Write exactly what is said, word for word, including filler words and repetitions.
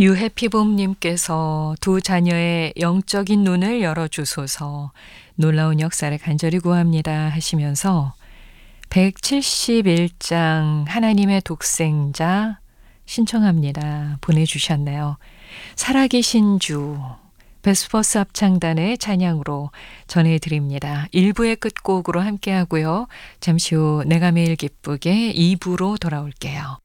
유해피봄님께서 두 자녀의 영적인 눈을 열어주소서 놀라운 역사를 간절히 구합니다 하시면서 백칠십일 장 하나님의 독생자 신청합니다 보내주셨네요. 살아계신 주 베스퍼스 합창단의 찬양으로 전해드립니다. 일 부의 끝곡으로 함께하고요. 잠시 후 내가 매일 기쁘게 이 부로 돌아올게요.